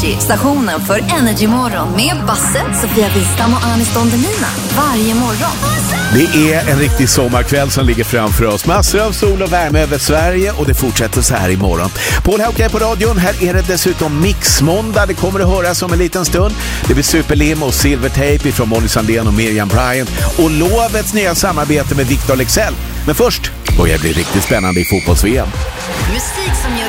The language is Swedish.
Energy, stationen för Energy-morgon med Basse, Sofia Wistam och Anis Don Demina. Varje morgon. Det är en riktig sommarkväll som ligger framför oss. Massor av sol och värme över Sverige och det fortsätter så här imorgon. Paul Hauke på radion. Här är det dessutom Mixmåndag. Det kommer att höras om en liten stund. Det blir Superlim och Silvertape från Molly Sandén och Miriam Bryant. Och Lovets nya samarbete med Victor Leksell. Men först börjar det bli riktigt spännande i fotbolls-VM. Musik som gör